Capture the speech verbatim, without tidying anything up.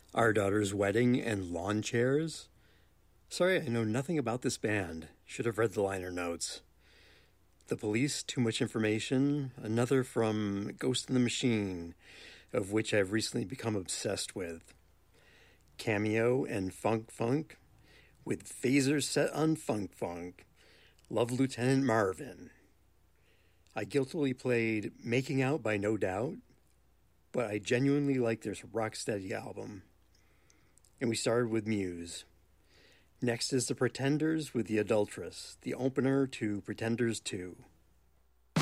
Our Daughter's Wedding and Lawn Chairs? Sorry, I know nothing about this band. Should have read the liner notes. The Police, Too Much Information, another from Ghost in the Machine, of which I've recently become obsessed with. Cameo and Funk Funk, with phasers set on Funk Funk. Love Lieutenant Marvin. I guiltily played Making Out by No Doubt, but I genuinely like their Rocksteady album. And we started with Muse. Next is The Pretenders with The Adulteress, the opener to Pretenders two.